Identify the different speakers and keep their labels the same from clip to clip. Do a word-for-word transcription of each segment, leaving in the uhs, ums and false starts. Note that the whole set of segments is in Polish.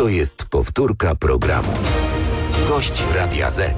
Speaker 1: To jest powtórka programu. Gość Radia Z.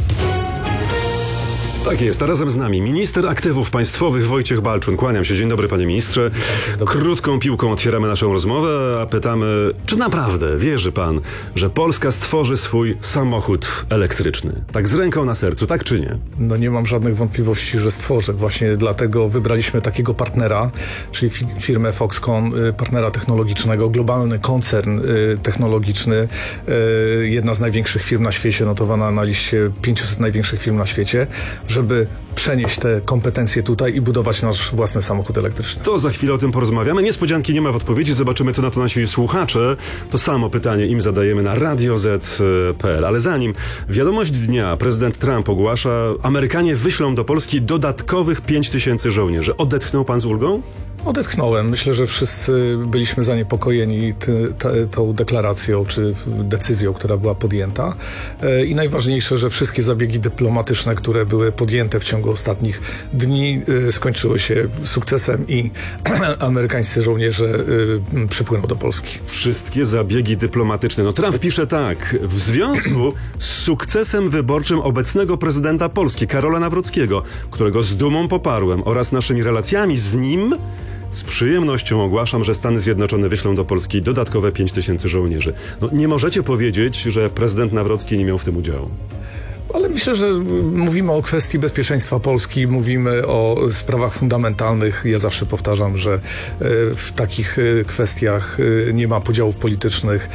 Speaker 2: Tak jest, a razem z nami minister aktywów państwowych Wojciech Balczun. Kłaniam się. Dzień dobry, panie ministrze. Krótką piłką otwieramy naszą rozmowę, a pytamy, czy naprawdę wierzy pan, że Polska stworzy swój samochód elektryczny? Tak z ręką na sercu, tak czy nie?
Speaker 3: No nie mam żadnych wątpliwości, że stworzy. Właśnie dlatego wybraliśmy takiego partnera, czyli firmę Foxconn, partnera technologicznego, globalny koncern technologiczny, jedna z największych firm na świecie, notowana na liście pięciuset największych firm na świecie, żeby przenieść te kompetencje tutaj i budować nasz własny samochód elektryczny.
Speaker 2: To za chwilę o tym porozmawiamy. Niespodzianki nie ma w odpowiedzi. Zobaczymy, co na to nasi słuchacze. To samo pytanie im zadajemy na radio zet kropka pe el. Ale zanim, wiadomość dnia. Prezydent Trump ogłasza, Amerykanie wyślą do Polski dodatkowych pięć tysięcy żołnierzy. Odetchnął pan z ulgą?
Speaker 3: Odetchnąłem. Myślę, że wszyscy byliśmy zaniepokojeni ty, t, tą deklaracją czy decyzją, która była podjęta. E, I najważniejsze, że wszystkie zabiegi dyplomatyczne, które były podjęte w ciągu ostatnich dni, e, skończyły się sukcesem i amerykańscy żołnierze e, przypłyną do Polski.
Speaker 2: Wszystkie zabiegi dyplomatyczne. No Trump pisze tak. W związku z sukcesem wyborczym obecnego prezydenta Polski, Karola Nawrockiego, którego z dumą poparłem, oraz naszymi relacjami z nim, z przyjemnością ogłaszam, że Stany Zjednoczone wyślą do Polski dodatkowe pięć tysięcy żołnierzy. No, nie możecie powiedzieć, że prezydent Nawrocki nie miał w tym udziału.
Speaker 3: Ale myślę, że mówimy o kwestii bezpieczeństwa Polski, mówimy o sprawach fundamentalnych. Ja zawsze powtarzam, że w takich kwestiach nie ma podziałów politycznych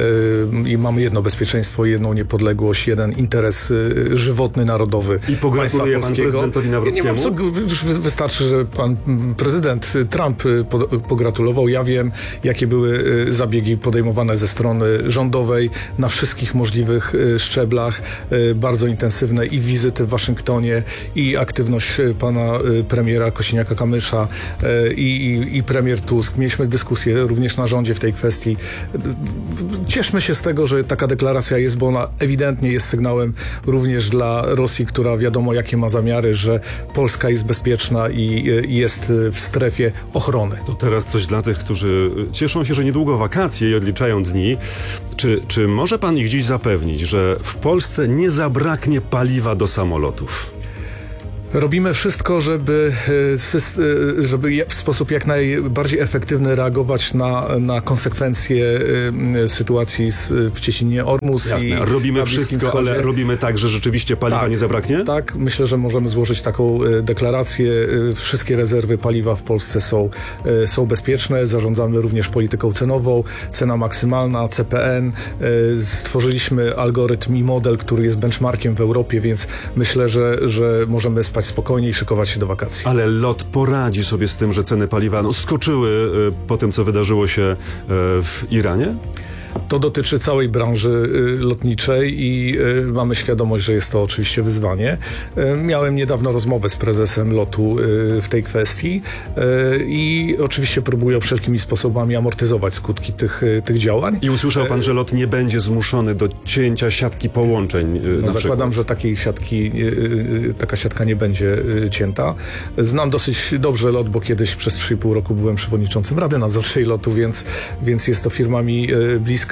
Speaker 3: i mamy jedno bezpieczeństwo, jedną niepodległość, jeden interes żywotny, narodowy
Speaker 2: I pogratuluje pan prezydentowi Nawrockiemu?
Speaker 3: Nie mam co, już wystarczy, że pan prezydent Trump pogratulował. Ja wiem, jakie były zabiegi podejmowane ze strony rządowej na wszystkich możliwych szczeblach. Bardzo intensywne i wizyty w Waszyngtonie, i aktywność pana premiera Kosiniaka-Kamysza i, i, i premier Tusk. Mieliśmy dyskusję również na rządzie w tej kwestii. Cieszmy się z tego, że taka deklaracja jest, bo ona ewidentnie jest sygnałem również dla Rosji, która wiadomo jakie ma zamiary, że Polska jest bezpieczna i, i jest w strefie ochrony.
Speaker 2: To teraz coś dla tych, którzy cieszą się, że niedługo wakacje i odliczają dni. Czy, czy może pan ich dziś zapewnić, że w Polsce nie zabraknie paliwa do samolotów?
Speaker 3: Robimy wszystko, żeby, żeby w sposób jak najbardziej efektywny reagować na, na konsekwencje sytuacji w Cieśninie Ormus.
Speaker 2: Jasne,
Speaker 3: i
Speaker 2: robimy wszystko, Wschodzie. Ale robimy tak, że rzeczywiście paliwa
Speaker 3: tak,
Speaker 2: nie zabraknie?
Speaker 3: Tak, myślę, że możemy złożyć taką deklarację. Wszystkie rezerwy paliwa w Polsce są, są bezpieczne. Zarządzamy również polityką cenową. Cena maksymalna, C P N. Stworzyliśmy algorytm i model, który jest benchmarkiem w Europie, więc myślę, że, że możemy spać spokojnie i szykować się do wakacji.
Speaker 2: Ale LOT poradzi sobie z tym, że ceny paliwa no, skoczyły y, po tym, co wydarzyło się y, w Iranie?
Speaker 3: To dotyczy całej branży y, lotniczej i y, mamy świadomość, że jest to oczywiście wyzwanie. Y, miałem niedawno rozmowę z prezesem lotu y, w tej kwestii y, i oczywiście próbuję wszelkimi sposobami amortyzować skutki tych, y, tych działań.
Speaker 2: I usłyszał pan, że LOT nie będzie zmuszony do cięcia siatki połączeń? Y,
Speaker 3: no,
Speaker 2: na
Speaker 3: zakładam,
Speaker 2: przykład.
Speaker 3: że takiej siatki, y, y, taka siatka nie będzie y, cięta. Znam dosyć dobrze LOT, bo kiedyś przez trzy i pół roku byłem przewodniczącym Rady Nadzorczej lotu, więc, więc jest to firma mi y, bliska.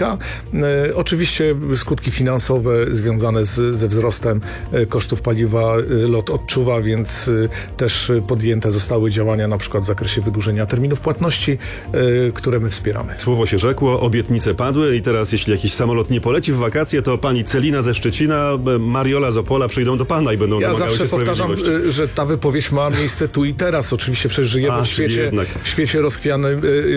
Speaker 3: E, oczywiście skutki finansowe związane z, ze wzrostem e, kosztów paliwa e, LOT odczuwa, więc e, też podjęte zostały działania na przykład w zakresie wydłużenia terminów płatności, e, które my wspieramy.
Speaker 2: Słowo się rzekło, obietnice padły i teraz jeśli jakiś samolot nie poleci w wakacje, to pani Celina ze Szczecina, Mariola z Opola przyjdą do pana i będą
Speaker 3: ja
Speaker 2: domagały się
Speaker 3: sprawiedliwości. Ja zawsze powtarzam, że ta wypowiedź ma miejsce tu i teraz. Oczywiście przecież żyjemy A, w, świecie, w świecie rozchwianym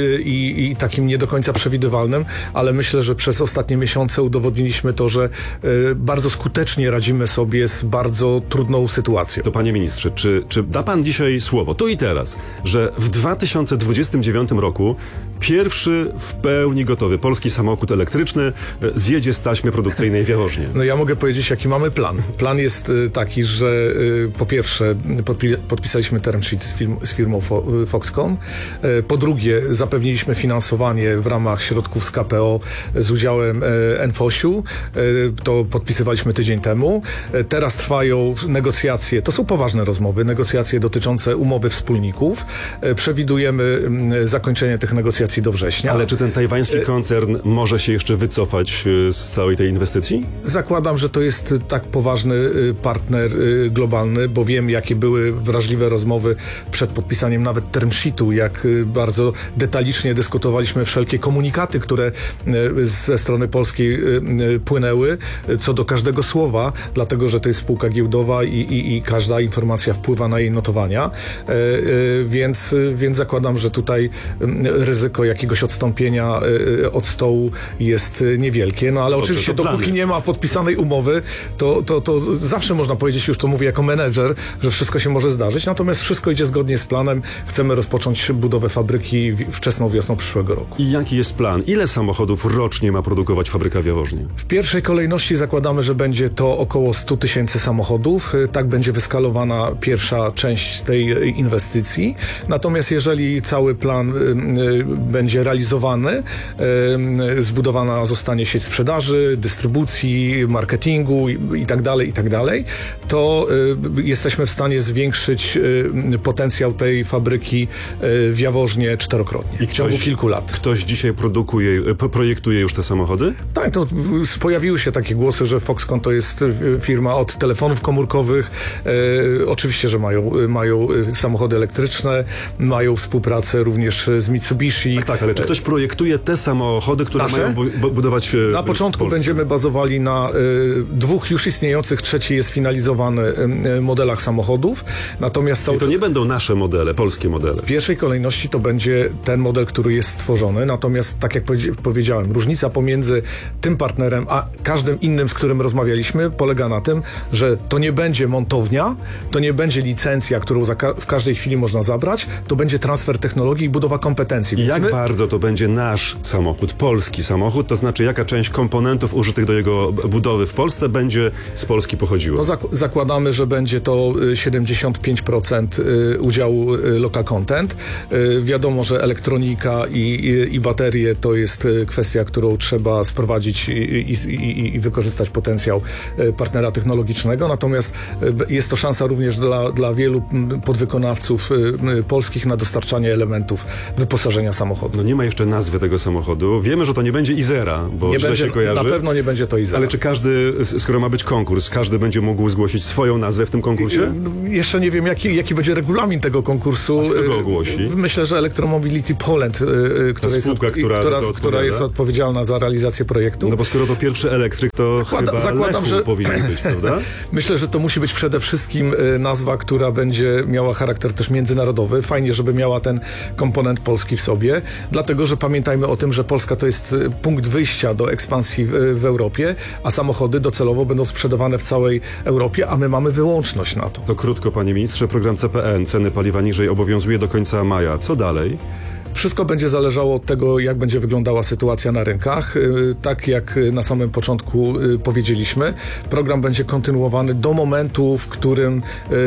Speaker 3: i, i takim nie do końca przewidywalnym, ale myślę, że przez ostatnie miesiące udowodniliśmy to, że y, bardzo skutecznie radzimy sobie z bardzo trudną sytuacją.
Speaker 2: To panie ministrze, czy, czy da pan dzisiaj słowo, tu i teraz, że w dwa tysiące dwudziestym dziewiątym roku pierwszy w pełni gotowy polski samochód elektryczny zjedzie z taśmy produkcyjnej w Jaworznie?
Speaker 3: No ja mogę powiedzieć, jaki mamy plan. Plan jest y, taki, że y, po pierwsze podpi- podpisaliśmy term sheet z, firm, z firmą Fo- Foxconn. Y, po drugie zapewniliśmy finansowanie w ramach środków z K P O z udziałem N F O ś-u. To podpisywaliśmy tydzień temu. Teraz trwają negocjacje, to są poważne rozmowy, negocjacje dotyczące umowy wspólników. Przewidujemy zakończenie tych negocjacji negocjacji do września.
Speaker 2: Ale czy ten tajwański koncern może się jeszcze wycofać z całej tej inwestycji?
Speaker 3: Zakładam, że to jest tak poważny partner globalny, bo wiem, jakie były wrażliwe rozmowy przed podpisaniem nawet term sheetu, jak bardzo detalicznie dyskutowaliśmy wszelkie komunikaty, które ze strony polskiej płynęły, co do każdego słowa, dlatego, że to jest spółka giełdowa i, i, i każda informacja wpływa na jej notowania, więc, więc zakładam, że tutaj ryzyko jakiegoś odstąpienia od stołu jest niewielkie, no ale
Speaker 2: Dobrze,
Speaker 3: oczywiście
Speaker 2: to
Speaker 3: dopóki
Speaker 2: plany.
Speaker 3: nie ma podpisanej umowy, to, to, to zawsze można powiedzieć, już to mówię jako menedżer, że wszystko się może zdarzyć, natomiast wszystko idzie zgodnie z planem. Chcemy rozpocząć budowę fabryki wczesną wiosną przyszłego roku.
Speaker 2: I jaki jest plan? Ile samochodów rocznie ma produkować fabryka w Jaworznie?
Speaker 3: W pierwszej kolejności zakładamy, że będzie to około sto tysięcy samochodów. Tak będzie wyskalowana pierwsza część tej inwestycji. Natomiast jeżeli cały plan będzie realizowany, zbudowana zostanie sieć sprzedaży, dystrybucji, marketingu i tak dalej, i tak dalej, to jesteśmy w stanie zwiększyć potencjał tej fabryki w Jaworznie czterokrotnie
Speaker 2: I
Speaker 3: w ciągu
Speaker 2: ktoś-
Speaker 3: kilku lat.
Speaker 2: Ktoś dzisiaj produkuje, p- projektuje już te samochody?
Speaker 3: Tak, to y, pojawiły się takie głosy, że Foxconn to jest y, firma od telefonów komórkowych. E, oczywiście, że mają, y, mają y, samochody elektryczne, mają współpracę również z Mitsubishi.
Speaker 2: Tak, tak, ale czy ktoś projektuje te samochody, które
Speaker 3: Nasze?
Speaker 2: mają bu- bu- budować e,
Speaker 3: Na
Speaker 2: w
Speaker 3: początku
Speaker 2: Polsce?
Speaker 3: będziemy bazowali na y, dwóch już istniejących, trzeci jest finalizowany y, y, modelach samochodów. Natomiast cały
Speaker 2: Czyli to nie będą nasze modele, polskie modele.
Speaker 3: W pierwszej kolejności to będzie ten model, który jest stworzony, natomiast tak jak powiedzi- powiedziałem, różnica pomiędzy tym partnerem, a każdym innym, z którym rozmawialiśmy, polega na tym, że to nie będzie montownia, to nie będzie licencja, którą za ka- w każdej chwili można zabrać, to będzie transfer technologii i budowa kompetencji.
Speaker 2: I
Speaker 3: Więc
Speaker 2: jak
Speaker 3: my-
Speaker 2: bardzo to będzie nasz samochód, polski samochód, to znaczy jaka część komponentów użytych do jego b- budowy w Polsce będzie z Polski pochodziła?
Speaker 3: No, zak- zakładamy, że będzie to y, siedemdziesiąt pięć procent y, udziału y, local content. Y, Wiadomo, że elektronika i, i, i baterie to jest y, kwestia, którą trzeba sprowadzić i, i, i, i wykorzystać potencjał y, partnera technologicznego. Natomiast y, b- jest to szansa również dla, dla wielu m, podwykonawców y, y, polskich na dostarczanie elementów wyposażenia samochodu.
Speaker 2: No nie ma jeszcze nazwy tego samochodu. Wiemy, że to nie będzie Izera, bo
Speaker 3: Nie
Speaker 2: źle
Speaker 3: będzie,
Speaker 2: się kojarzy.
Speaker 3: na pewno nie będzie to Izera.
Speaker 2: Ale czy każdy, s- skoro ma być konkurs, każdy będzie mógł zgłosić swoją nazwę w tym konkursie?
Speaker 3: No, Jeszcze nie wiem, jaki, jaki będzie regulamin tego konkursu.
Speaker 2: A kto go
Speaker 3: Y,
Speaker 2: ogłosi?
Speaker 3: Myślę, że Electromobility Poland, y, y, która, jest,
Speaker 2: spółka,
Speaker 3: od-
Speaker 2: która
Speaker 3: która,
Speaker 2: za to
Speaker 3: która jest
Speaker 2: odpowiada?
Speaker 3: odpowiedzialna za realizację projektu.
Speaker 2: No bo skoro to pierwszy elektryk, to
Speaker 3: Zakłada-
Speaker 2: chyba
Speaker 3: zakładam,
Speaker 2: Lechu
Speaker 3: że-
Speaker 2: powinien być, prawda?
Speaker 3: Myślę, że to musi być przede wszystkim y, nazwa, która będzie miała charakter też międzynarodowy. Fajnie, żeby miała ten komponent polski w sobie, dlatego, że pamiętajmy o tym, że Polska to jest y, punkt wyjścia do ekspansji w, w Europie, a samochody docelowo będą sprzedawane w całej Europie, a my mamy wyłączność na to.
Speaker 2: To krótko, panie ministrze, program C P N, ceny paliwa niżej, obowiązuje do końca maja. Co dalej?
Speaker 3: Wszystko będzie zależało od tego, jak będzie wyglądała sytuacja na rynkach. Y, Tak jak na samym początku y, powiedzieliśmy, program będzie kontynuowany do momentu, w którym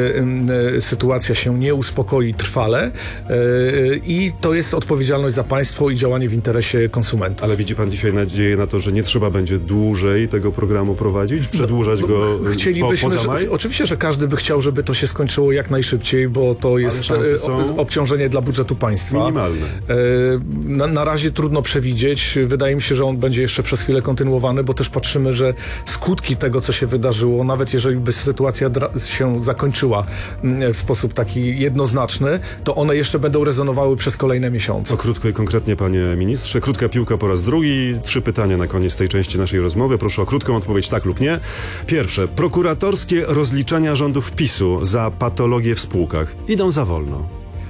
Speaker 3: y, y, sytuacja się nie uspokoi trwale y, i to jest odpowiedzialność za państwo i działanie w interesie konsumentów.
Speaker 2: Ale widzi pan dzisiaj nadzieję na to, że nie trzeba będzie dłużej tego programu prowadzić, przedłużać go po,
Speaker 3: Chcielibyśmy,
Speaker 2: poza maj?
Speaker 3: że, oczywiście, że każdy by chciał, żeby to się skończyło jak najszybciej, bo to jest
Speaker 2: szanse
Speaker 3: e,
Speaker 2: są
Speaker 3: o- obciążenie dla budżetu państwa.
Speaker 2: Minimalne.
Speaker 3: E, Na, na razie trudno przewidzieć. Wydaje mi się, że on będzie jeszcze przez chwilę kontynuowany, bo też patrzymy, że skutki tego, co się wydarzyło, nawet jeżeli by sytuacja dra- się zakończyła mm, w sposób taki jednoznaczny, to one jeszcze będą rezonowały przez kolejne miesiące.
Speaker 2: To krótko i konkretnie, panie ministrze. Krótka piłka po raz drugi. Trzy pytania na koniec tej części naszej rozmowy. Proszę o krótką odpowiedź, tak lub nie. Pierwsze. Prokuratorskie rozliczenia rządów PiSu za patologie w spółkach idą za wolno.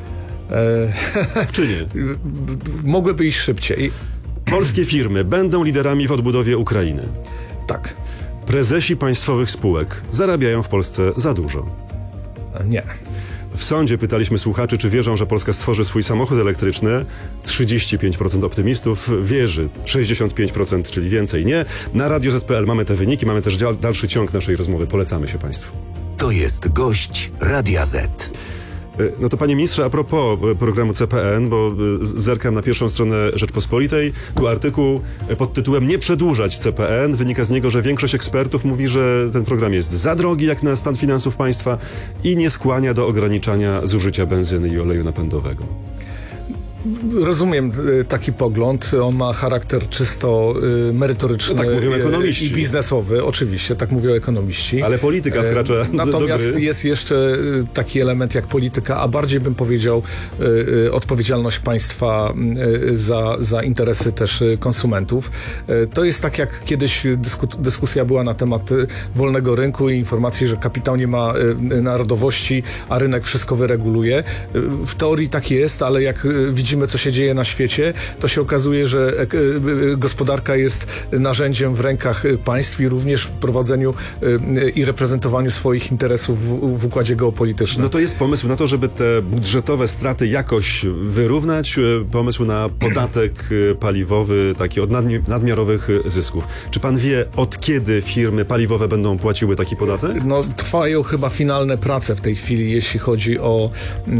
Speaker 3: E,
Speaker 2: Czy nie?
Speaker 3: mogłyby iść szybciej.
Speaker 2: Polskie firmy będą liderami w odbudowie Ukrainy.
Speaker 3: Tak.
Speaker 2: Prezesi państwowych spółek zarabiają w Polsce za dużo.
Speaker 3: Nie.
Speaker 2: W sądzie pytaliśmy słuchaczy, czy wierzą, że Polska stworzy swój samochód elektryczny. trzydzieści pięć procent optymistów wierzy, sześćdziesiąt pięć procent, czyli więcej nie. Na radio zet pe el mamy te wyniki, mamy też dzial- dalszy ciąg naszej rozmowy. Polecamy się państwu.
Speaker 1: To jest gość Radia Z.
Speaker 2: No to panie ministrze, a propos programu C P N, bo zerkam na pierwszą stronę Rzeczpospolitej, tu artykuł pod tytułem "Nie przedłużać C P N". Wynika z niego, że większość ekspertów mówi, że ten program jest za drogi jak na stan finansów państwa i nie skłania do ograniczania zużycia benzyny i oleju napędowego.
Speaker 3: Rozumiem y, taki pogląd. On ma charakter czysto y, merytoryczny
Speaker 2: No tak mówią
Speaker 3: y,
Speaker 2: ekonomiści.
Speaker 3: i biznesowy. Oczywiście, tak mówią ekonomiści.
Speaker 2: Ale polityka wkracza
Speaker 3: E,
Speaker 2: do,
Speaker 3: Natomiast
Speaker 2: do gry.
Speaker 3: jest jeszcze y, taki element jak polityka, a bardziej bym powiedział y, y, odpowiedzialność państwa y, za, za interesy też y, konsumentów. Y, to jest tak jak kiedyś dysku, dyskusja była na temat y, wolnego rynku i informacji, że kapitał nie ma y, narodowości, a rynek wszystko wyreguluje. Y, w teorii tak jest, ale jak y, widzimy, co się dzieje na świecie, to się okazuje, że y, y, gospodarka jest narzędziem w rękach y, państw i również w prowadzeniu y, i reprezentowaniu swoich interesów w, w układzie geopolitycznym.
Speaker 2: No to jest pomysł na to, żeby te budżetowe straty jakoś wyrównać, e, pomysł na podatek e, paliwowy, taki od nadmi- nadmiarowych e, zysków. Czy pan wie, od kiedy firmy paliwowe będą płaciły taki podatek?
Speaker 3: No, trwają chyba finalne prace w tej chwili, jeśli chodzi o e,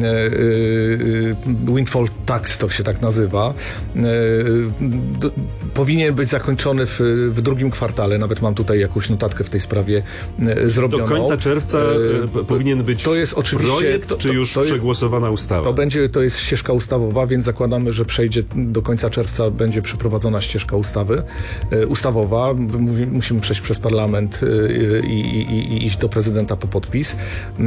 Speaker 3: e, windfall tax, to się tak nazywa. E, d, powinien być zakończony w, w drugim kwartale, nawet mam tutaj jakąś notatkę w tej sprawie e, zrobioną.
Speaker 2: Do końca czerwca e, p- powinien być
Speaker 3: to jest oczywiście,
Speaker 2: projekt,
Speaker 3: to,
Speaker 2: czy
Speaker 3: to,
Speaker 2: już
Speaker 3: to,
Speaker 2: przegłosowana ustawa?
Speaker 3: To będzie, to jest ścieżka ustawowa, więc zakładamy, że przejdzie do końca czerwca, będzie przeprowadzona ścieżka ustawy, e, ustawowa. Mówi, musimy przejść przez parlament e, i, i, i iść do prezydenta po podpis. E,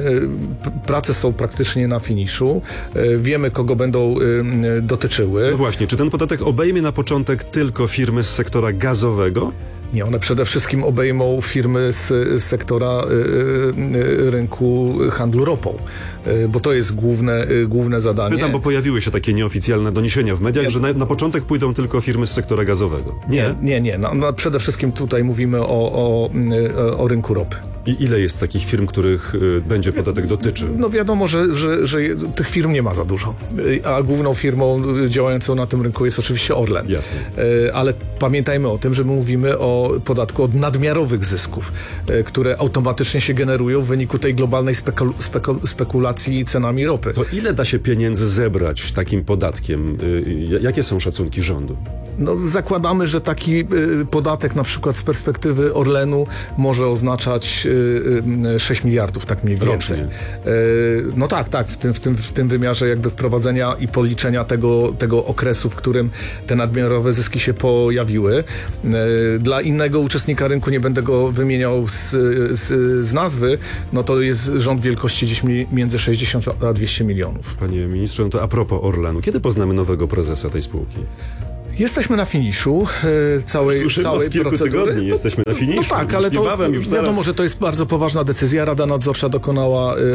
Speaker 3: p- prace są praktycznie na finiszu. E, wiemy, kogo będą e, dotyczyły.
Speaker 2: No właśnie, czy ten podatek obejmie na początek tylko firmy z sektora gazowego?
Speaker 3: Nie, one przede wszystkim obejmą firmy z, z sektora y, y, rynku handlu ropą, y, bo to jest główne, y, główne zadanie.
Speaker 2: Pytam, bo pojawiły się takie nieoficjalne doniesienia w mediach,
Speaker 3: Nie.
Speaker 2: że na, na początek pójdą tylko firmy z sektora gazowego.
Speaker 3: Nie, nie, nie. No, no, przede wszystkim tutaj mówimy o, o, y, o rynku ropy.
Speaker 2: I ile jest takich firm, których y, będzie podatek dotyczył?
Speaker 3: No wiadomo, że, że, że tych firm nie ma za dużo, y, a główną firmą y, działającą na tym rynku jest oczywiście Orlen.
Speaker 2: Jasne.
Speaker 3: Y, Ale pamiętajmy o tym, że my mówimy o podatku od nadmiarowych zysków, y, które automatycznie się generują w wyniku tej globalnej spekul- spekul- spekulacji cenami ropy.
Speaker 2: To ile da się pieniędzy zebrać takim podatkiem? Y, jakie są szacunki rządu?
Speaker 3: No, zakładamy, że taki y, podatek na przykład z perspektywy Orlenu może oznaczać y, y, sześć miliardów, tak mniej więcej.
Speaker 2: Rocznie.
Speaker 3: Y, no tak, tak, w tym, w, tym, w tym wymiarze jakby wprowadzenia i policzenia tego, tego okresu, w którym te nadmiarowe zyski się pojawiły. Y, dla innego uczestnika rynku, nie będę go wymieniał z, z, z nazwy, no to jest rząd wielkości gdzieś mi- między sześćdziesiąt a dwieście milionów.
Speaker 2: Panie ministrze, no to a propos Orlenu, kiedy poznamy nowego prezesa tej spółki?
Speaker 3: Jesteśmy na finiszu e, całej,
Speaker 2: Słyszymy
Speaker 3: całej
Speaker 2: od kilku
Speaker 3: procedury.
Speaker 2: tygodni, jesteśmy na finiszu.
Speaker 3: No tak,
Speaker 2: Już
Speaker 3: ale to
Speaker 2: niebawem, już
Speaker 3: wiadomo,
Speaker 2: zaraz.
Speaker 3: że to jest bardzo poważna decyzja. Rada Nadzorcza dokonała, e,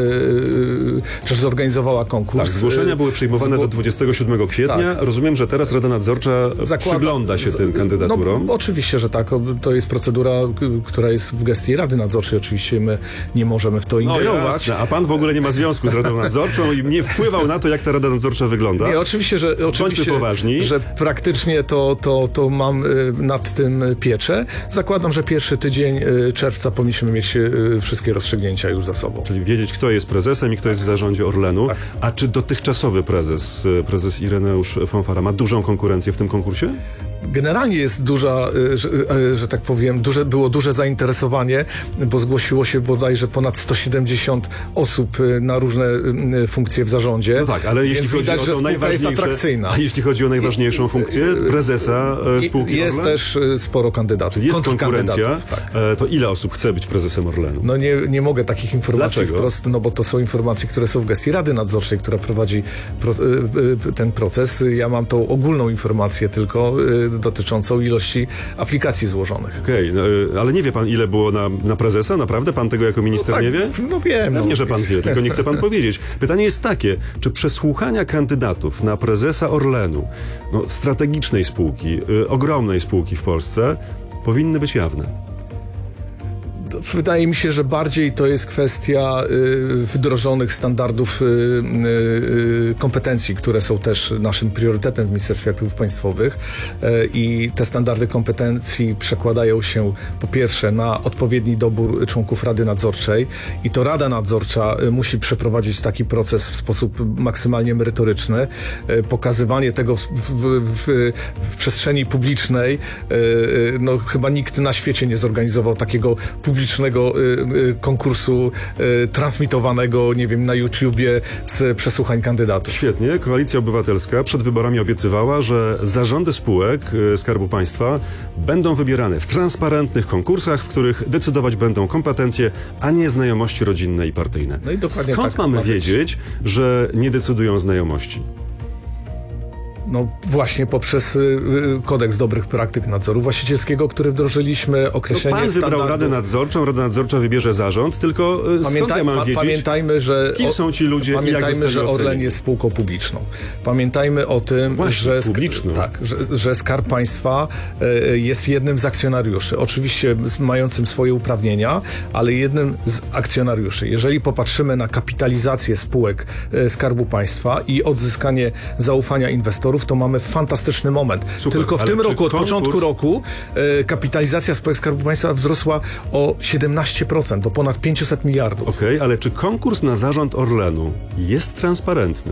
Speaker 3: e, czy zorganizowała konkurs.
Speaker 2: Tak, zgłoszenia były przyjmowane
Speaker 3: Zgło-
Speaker 2: do dwudziestego siódmego kwietnia. Rozumiem, że teraz Rada Nadzorcza
Speaker 3: Zakłada-
Speaker 2: przygląda się
Speaker 3: z-
Speaker 2: tym kandydaturom.
Speaker 3: No, oczywiście, że tak. O, To jest procedura, k- która jest w gestii Rady Nadzorczej. Oczywiście my nie możemy w to
Speaker 2: No
Speaker 3: ingerować.
Speaker 2: jasne, a pan w ogóle nie ma związku z Radą Nadzorczą i nie wpływał na to, jak ta Rada Nadzorcza wygląda.
Speaker 3: Nie, oczywiście, że, oczywiście
Speaker 2: poważni.
Speaker 3: że praktycznie to, to, to mam y, nad tym pieczę. Zakładam, że pierwszy tydzień y, czerwca powinniśmy mieć y, wszystkie rozstrzygnięcia już za sobą.
Speaker 2: Czyli wiedzieć, kto jest prezesem i kto jest w zarządzie Orlenu.
Speaker 3: Tak.
Speaker 2: A czy dotychczasowy prezes, prezes Ireneusz Fonfara, ma dużą konkurencję w tym konkursie?
Speaker 3: Generalnie jest duża, y, że, y, że tak powiem, duże, było duże zainteresowanie, bo zgłosiło się bodajże ponad sto siedemdziesiąt osób y, na różne y, funkcje w zarządzie.
Speaker 2: No tak, ale jeśli
Speaker 3: Więc
Speaker 2: chodzi
Speaker 3: widać,
Speaker 2: o
Speaker 3: że
Speaker 2: to
Speaker 3: spółka jest
Speaker 2: najważniejsze,
Speaker 3: atrakcyjna.
Speaker 2: a jeśli chodzi o najważniejszą funkcję prezesa e,
Speaker 3: I-
Speaker 2: spółki
Speaker 3: Jest
Speaker 2: Orlen?
Speaker 3: też y, sporo kandydatów.
Speaker 2: Jest konkurencja.
Speaker 3: kontrkandydatów, Tak.
Speaker 2: E, To ile osób chce być prezesem Orlenu?
Speaker 3: No nie, nie mogę takich informacji
Speaker 2: Dlaczego?
Speaker 3: wprost, no bo to są informacje, które są w gestii Rady Nadzorczej, która prowadzi pro, y, y, ten proces. Ja mam tą ogólną informację tylko y, dotyczącą ilości aplikacji złożonych.
Speaker 2: Okej, no, e, ale nie wie pan, ile było na, na prezesa? Naprawdę? Pan tego jako minister nie wie?
Speaker 3: No wiem.
Speaker 2: Pewnie,
Speaker 3: no.
Speaker 2: że pan wie, tylko nie chce pan powiedzieć. Pytanie jest takie, czy przesłuchania kandydatów na prezesa Orlenu, no, strategicznej spółki, y, ogromnej spółki w Polsce, powinny być jawne?
Speaker 3: Wydaje mi się, że bardziej to jest kwestia y, wdrożonych standardów y, y, kompetencji, które są też naszym priorytetem w Ministerstwie Aktywów Państwowych y, i te standardy kompetencji przekładają się po pierwsze na odpowiedni dobór członków Rady Nadzorczej i to Rada Nadzorcza y, musi przeprowadzić taki proces w sposób maksymalnie merytoryczny. Y, pokazywanie tego w, w, w, w przestrzeni publicznej, y, y, no chyba nikt na świecie nie zorganizował takiego publicznego publicznego y, y, konkursu y, transmitowanego, nie wiem, na YouTubie z przesłuchań kandydatów.
Speaker 2: Świetnie. Koalicja Obywatelska przed wyborami obiecywała, że zarządy spółek y, Skarbu Państwa będą wybierane w transparentnych konkursach, w których decydować będą kompetencje, a nie znajomości rodzinne i partyjne.
Speaker 3: No i dokładnie
Speaker 2: Skąd
Speaker 3: tak
Speaker 2: mamy
Speaker 3: ma być.
Speaker 2: wiedzieć, że nie decydują znajomości?
Speaker 3: No właśnie poprzez y, y, kodeks dobrych praktyk nadzoru właścicielskiego, który wdrożyliśmy,
Speaker 2: To
Speaker 3: określenie
Speaker 2: pan wybrał
Speaker 3: standardów.
Speaker 2: Radę Nadzorczą, Rada Nadzorcza wybierze zarząd, tylko y, skąd ja mam
Speaker 3: pa-
Speaker 2: wiedzieć,
Speaker 3: pamiętajmy, że
Speaker 2: kim są ci ludzie i jak
Speaker 3: pamiętajmy,
Speaker 2: zostali
Speaker 3: że Orlen
Speaker 2: ocenieni?
Speaker 3: jest spółką publiczną. Pamiętajmy o tym,
Speaker 2: Właśnie,
Speaker 3: że, sk-
Speaker 2: publiczną.
Speaker 3: tak, że, że Skarb Państwa y, jest jednym z akcjonariuszy, oczywiście z, mającym swoje uprawnienia, ale jednym z akcjonariuszy. Jeżeli popatrzymy na kapitalizację spółek y, Skarbu Państwa i odzyskanie zaufania inwestorów, to mamy fantastyczny moment.
Speaker 2: Super,
Speaker 3: Tylko w
Speaker 2: ale
Speaker 3: tym
Speaker 2: czy
Speaker 3: roku, od
Speaker 2: konkurs-
Speaker 3: początku roku y, kapitalizacja spółek Skarbu Państwa wzrosła o siedemnaście procent, do ponad pięćset miliardów.
Speaker 2: Okej, ale czy konkurs na zarząd Orlenu jest transparentny?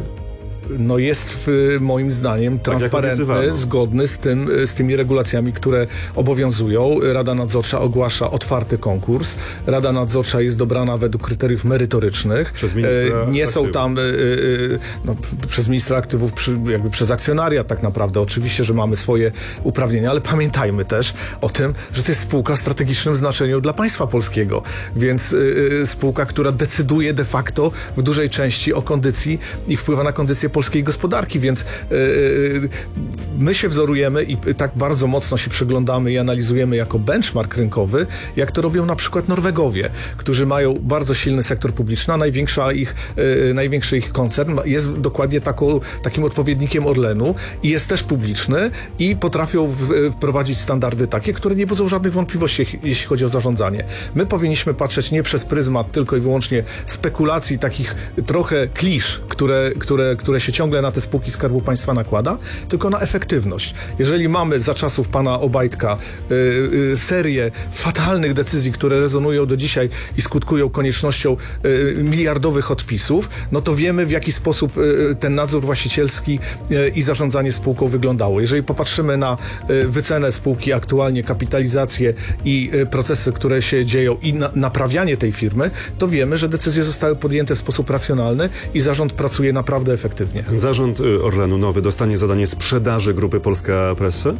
Speaker 3: No jest w, moim zdaniem transparentny,
Speaker 2: obiecywano.
Speaker 3: zgodny z, tym, z tymi regulacjami, które obowiązują. Rada Nadzorcza ogłasza otwarty konkurs. Rada Nadzorcza jest dobrana według kryteriów merytorycznych.
Speaker 2: Przez ministra
Speaker 3: E, Nie są
Speaker 2: aktywów.
Speaker 3: tam e, e, no, p- przez ministra aktywów, przy, jakby przez akcjonariat tak naprawdę. Oczywiście, że mamy swoje uprawnienia, ale pamiętajmy też o tym, że to jest spółka o strategicznym znaczeniu dla państwa polskiego. Więc e, e, spółka, która decyduje de facto w dużej części o kondycji i wpływa na kondycję polskiej gospodarki, więc yy, my się wzorujemy i tak bardzo mocno się przyglądamy i analizujemy jako benchmark rynkowy, jak to robią na przykład Norwegowie, którzy mają bardzo silny sektor publiczny, a największa ich, yy, największy ich koncern jest dokładnie taką, takim odpowiednikiem Orlenu i jest też publiczny i potrafią w, wprowadzić standardy takie, które nie budzą żadnych wątpliwości, jeśli chodzi o zarządzanie. My powinniśmy patrzeć nie przez pryzmat tylko i wyłącznie spekulacji, takich trochę klisz, które, które, które się ciągle na te spółki Skarbu Państwa nakłada, tylko na efektywność. Jeżeli mamy za czasów pana Obajtka y, y, serię fatalnych decyzji, które rezonują do dzisiaj i skutkują koniecznością y, miliardowych odpisów, no to wiemy, w jaki sposób y, ten nadzór właścicielski y, i zarządzanie spółką wyglądało. Jeżeli popatrzymy na y, wycenę spółki aktualnie, kapitalizację i y, procesy, które się dzieją i na, naprawianie tej firmy, to wiemy, że decyzje zostały podjęte w sposób racjonalny i zarząd pracuje naprawdę efektywnie.
Speaker 2: Zarząd y, Orlenu nowy dostanie zadanie sprzedaży grupy Polska Press?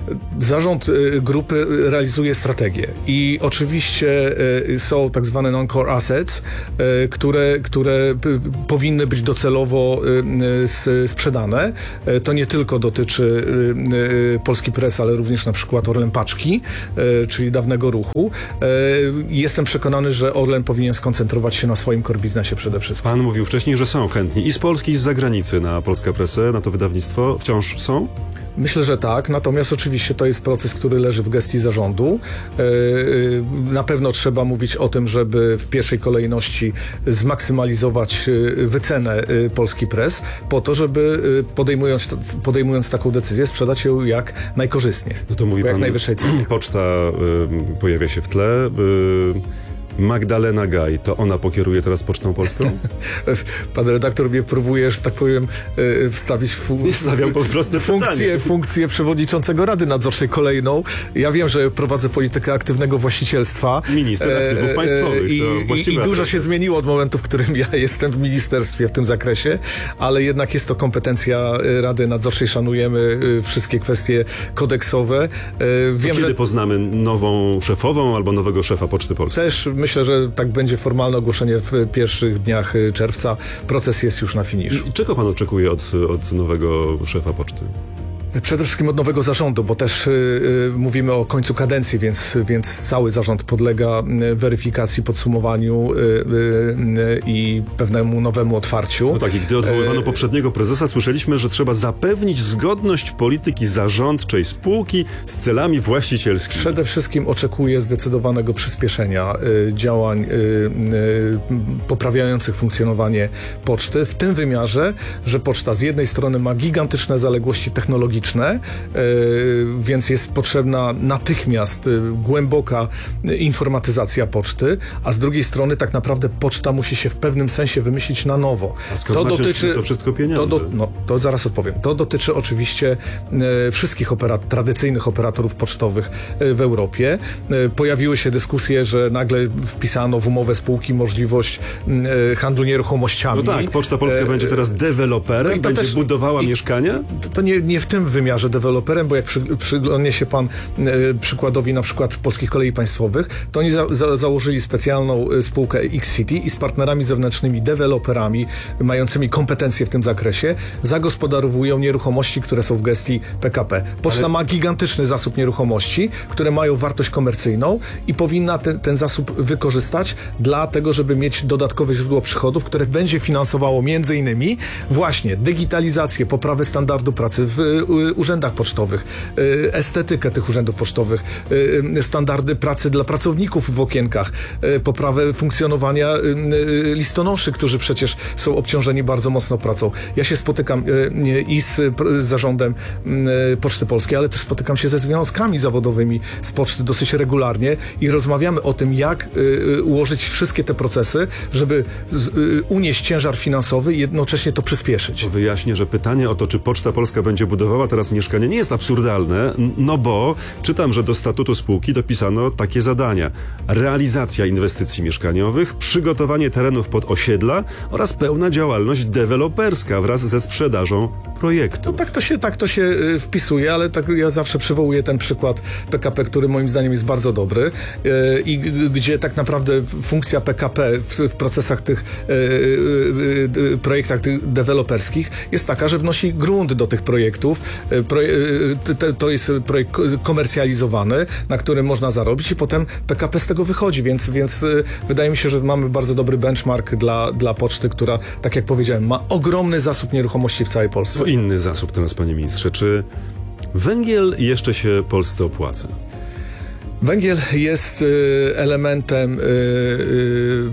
Speaker 3: Zarząd y, grupy realizuje strategię i oczywiście y, są tak zwane non-core assets, y, które, które p- powinny być docelowo y, y, s- sprzedane. Y, to nie tylko dotyczy y, y, Polski Press, ale również na przykład Orlen Paczki, y, czyli dawnego ruchu. Y, jestem przekonany, że Orlen powinien skoncentrować się na swoim core biznesie przede wszystkim.
Speaker 2: Pan mówił wcześniej, że są chętni i z Polski, i z zagranicy na Polska Pressę, na to wydawnictwo. Wciąż są?
Speaker 3: Myślę, że tak, natomiast oczywiście to jest proces, który leży w gestii zarządu. Yy, Na pewno trzeba mówić o tym, żeby w pierwszej kolejności zmaksymalizować yy, wycenę yy, Polski Press, po to, żeby yy, podejmując, podejmując taką decyzję, sprzedać ją jak najkorzystniej,
Speaker 2: No to mówi
Speaker 3: po jak
Speaker 2: pan,
Speaker 3: najwyższej cenie.
Speaker 2: Poczta y, pojawia się w tle. Y, Magdalena Gaj, to ona pokieruje teraz Pocztą Polską?
Speaker 3: Pan redaktor mnie próbuje, że tak powiem, yy, wstawić w
Speaker 2: Nie stawiam po prostu
Speaker 3: funkcję,
Speaker 2: pytanie.
Speaker 3: funkcję przewodniczącego Rady Nadzorczej kolejną. Ja wiem, że prowadzę politykę aktywnego właścicielstwa.
Speaker 2: Minister aktywów
Speaker 3: E, e,
Speaker 2: państwowych,
Speaker 3: I,
Speaker 2: to
Speaker 3: i,
Speaker 2: właściwy
Speaker 3: I dużo
Speaker 2: adres
Speaker 3: się
Speaker 2: jest.
Speaker 3: zmieniło od momentu, w którym ja jestem w ministerstwie w tym zakresie, ale jednak jest to kompetencja e, Rady Nadzorczej. Szanujemy e, wszystkie kwestie kodeksowe. E, Wiem,
Speaker 2: Kiedy
Speaker 3: że
Speaker 2: poznamy nową szefową albo nowego szefa Poczty Polskiej?
Speaker 3: też myślę, że tak będzie formalne ogłoszenie w pierwszych dniach e, czerwca. Proces jest już na finiszu.
Speaker 2: I czego pan oczekuje od, od nowego szefa Poczty?
Speaker 3: Przede wszystkim od nowego zarządu, bo też y, y, mówimy o końcu kadencji, więc, więc cały zarząd podlega y, weryfikacji, podsumowaniu y, y, y, i pewnemu nowemu otwarciu.
Speaker 2: No tak, i gdy odwoływano
Speaker 3: E,
Speaker 2: poprzedniego prezesa, słyszeliśmy, że trzeba zapewnić zgodność polityki zarządczej spółki z celami właścicielskimi.
Speaker 3: Przede wszystkim oczekuję zdecydowanego przyspieszenia y, działań y, y, poprawiających funkcjonowanie poczty w tym wymiarze, że poczta z jednej strony ma gigantyczne zaległości technologiczne, technologiczne, więc jest potrzebna natychmiast głęboka informatyzacja poczty, a z drugiej strony tak naprawdę poczta musi się w pewnym sensie wymyślić na nowo.
Speaker 2: A skąd to dotyczy to wszystko pieniądze?
Speaker 3: To, do, no, to zaraz odpowiem. To dotyczy oczywiście e, wszystkich operat tradycyjnych operatorów pocztowych e, w Europie. E, pojawiły się dyskusje, że nagle wpisano w umowę spółki możliwość e, handlu nieruchomościami.
Speaker 2: No tak, Poczta Polska
Speaker 3: e,
Speaker 2: będzie teraz deweloperem,
Speaker 3: no
Speaker 2: będzie
Speaker 3: też,
Speaker 2: budowała
Speaker 3: i,
Speaker 2: mieszkania?
Speaker 3: To nie, nie w tym wymiarze deweloperem, bo jak przy, przyglądnie się pan e, przykładowi na przykład Polskich Kolei Państwowych, to oni za, za, założyli specjalną spółkę X-City i z partnerami zewnętrznymi, deweloperami mającymi kompetencje w tym zakresie zagospodarowują nieruchomości, które są w gestii P K P. Poczta Ale... ma gigantyczny zasób nieruchomości, które mają wartość komercyjną i powinna ten, ten zasób wykorzystać dla tego, żeby mieć dodatkowe źródło przychodów, które będzie finansowało między innymi właśnie digitalizację, poprawę standardu pracy w urzędach pocztowych, estetykę tych urzędów pocztowych, standardy pracy dla pracowników w okienkach, poprawę funkcjonowania listonoszy, którzy przecież są obciążeni bardzo mocno pracą. Ja się spotykam i z zarządem Poczty Polskiej, ale też spotykam się ze związkami zawodowymi z Poczty dosyć regularnie i rozmawiamy o tym, jak ułożyć wszystkie te procesy, żeby unieść ciężar finansowy i jednocześnie to przyspieszyć.
Speaker 2: To wyjaśnię, że pytanie o to, czy Poczta Polska będzie budowała teraz mieszkanie, nie jest absurdalne, no bo czytam, że do statutu spółki dopisano takie zadania. Realizacja inwestycji mieszkaniowych, przygotowanie terenów pod osiedla oraz pełna działalność deweloperska wraz ze sprzedażą projektów.
Speaker 3: No tak to się, tak to się wpisuje, ale tak ja zawsze przywołuję ten przykład P K P, który moim zdaniem jest bardzo dobry i gdzie tak naprawdę funkcja P K P w, w procesach tych projektach tych deweloperskich jest taka, że wnosi grunt do tych projektów. To jest projekt komercjalizowany, na którym można zarobić i potem P K P z tego wychodzi, więc, więc wydaje mi się, że mamy bardzo dobry benchmark dla, dla poczty, która, tak jak powiedziałem, ma ogromny zasób nieruchomości w całej Polsce.
Speaker 2: To inny zasób teraz, panie ministrze. Czy węgiel jeszcze się Polsce opłaca?
Speaker 3: Węgiel jest y, elementem y, y,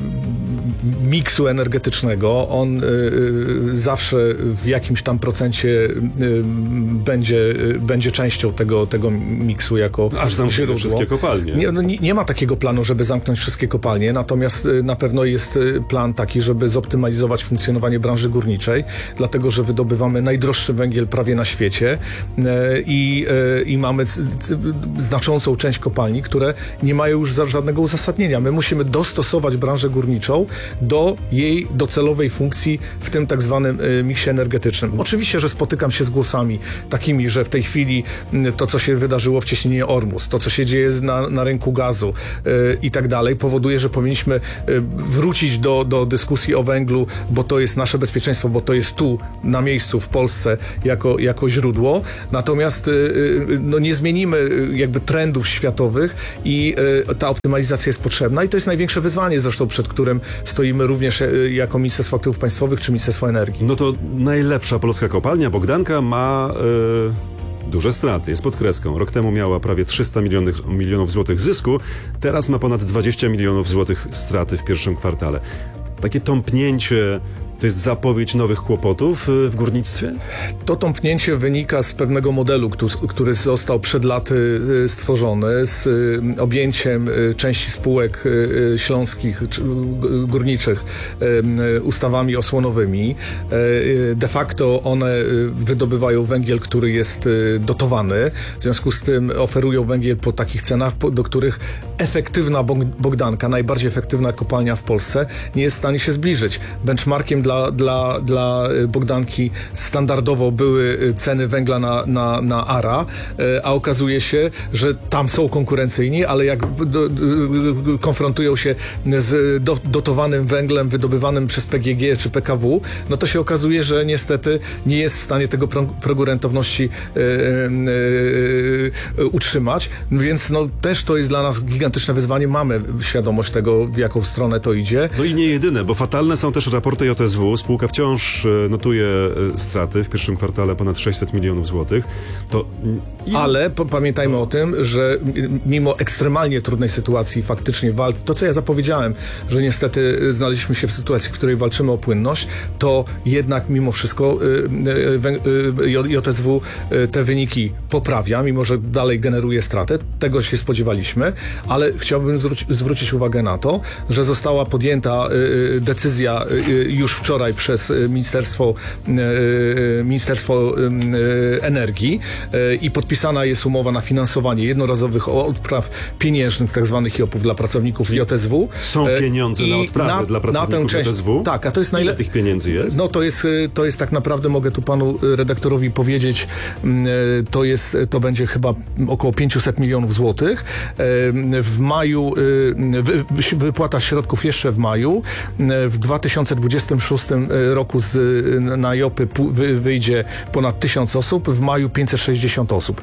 Speaker 3: miksu energetycznego. On y, y, zawsze w jakimś tam procencie y, będzie, y, będzie częścią tego, tego miksu jako
Speaker 2: Aż zamknięty
Speaker 3: źródło.
Speaker 2: Wszystkie kopalnie.
Speaker 3: Nie, no, nie, nie ma takiego planu, żeby zamknąć wszystkie kopalnie, natomiast y, na pewno jest y, plan taki, żeby zoptymalizować funkcjonowanie branży górniczej, dlatego, że wydobywamy najdroższy węgiel prawie na świecie y, i, y, i mamy c, c, znaczącą część kopalni, które nie mają już żadnego uzasadnienia. My musimy dostosować branżę górniczą do jej docelowej funkcji w tym tak zwanym miksie energetycznym. Oczywiście, że spotykam się z głosami takimi, że w tej chwili to, co się wydarzyło w cieśninie Ormus, to, co się dzieje na, na rynku gazu yy, i tak dalej, powoduje, że powinniśmy yy, wrócić do, do dyskusji o węglu, bo to jest nasze bezpieczeństwo, bo to jest tu, na miejscu, w Polsce, jako, jako źródło. Natomiast yy, no nie zmienimy jakby trendów światowych i y, ta optymalizacja jest potrzebna i to jest największe wyzwanie zresztą, przed którym stoimy również y, jako Ministerstwo Aktywów Państwowych czy Ministerstwo Energii.
Speaker 2: No to najlepsza polska kopalnia Bogdanka ma y, duże straty, jest pod kreską. Rok temu miała prawie trzysta milionów, milionów złotych zysku, teraz ma ponad dwadzieścia milionów złotych straty w pierwszym kwartale. Takie tąpnięcie to jest zapowiedź nowych kłopotów w górnictwie?
Speaker 3: To tąpnięcie wynika z pewnego modelu, który został przed laty stworzony, z objęciem części spółek śląskich, górniczych ustawami osłonowymi. De facto one wydobywają węgiel, który jest dotowany. W związku z tym oferują węgiel po takich cenach, do których efektywna Bogdanka, najbardziej efektywna kopalnia w Polsce, nie jest w stanie się zbliżyć. Benchmarkiem Dla, dla, dla Bogdanki standardowo były ceny węgla na, na, na A R A, a okazuje się, że tam są konkurencyjni, ale jak do, do, konfrontują się z do, dotowanym węglem wydobywanym przez P G G czy P K W, no to się okazuje, że niestety nie jest w stanie tego progu rentowności e, e, utrzymać, więc no, też to jest dla nas gigantyczne wyzwanie. Mamy świadomość tego, w jaką stronę to idzie.
Speaker 2: No i nie jedyne, bo fatalne są też raporty J S S W, spółka wciąż e, notuje e, straty w pierwszym kwartale ponad sześćset milionów złotych. To ile...
Speaker 3: Ale po, pamiętajmy o tym, że mimo ekstremalnie trudnej sytuacji faktycznie walk, to co ja zapowiedziałem, że niestety znaleźliśmy się w sytuacji, w której walczymy o płynność, to jednak mimo wszystko y, y, y, J S W y, te wyniki poprawia, mimo że dalej generuje stratę. Tego się spodziewaliśmy, ale chciałbym zwróci, zwrócić uwagę na to, że została podjęta y, decyzja y, już wczoraj przez Ministerstwo, y, Ministerstwo y, Energii y, i podpisana jest umowa na finansowanie jednorazowych odpraw pieniężnych, tak zwanych I O P-ów dla pracowników J S W.
Speaker 2: Są pieniądze
Speaker 3: I
Speaker 2: na odprawy
Speaker 3: na,
Speaker 2: dla pracowników
Speaker 3: na tę część,
Speaker 2: J S W?
Speaker 3: Tak, a to jest
Speaker 2: Ile
Speaker 3: najlepiej.
Speaker 2: tych pieniędzy jest?
Speaker 3: No to jest, to jest tak naprawdę, mogę tu panu redaktorowi powiedzieć, to jest, to będzie chyba około pięćset milionów złotych. W maju, wypłata środków jeszcze w maju. W dwa tysiące dwudziestym szóstym roku z, na J O P-y wyjdzie ponad tysiąc osób, w maju pięćset sześćdziesiąt osób.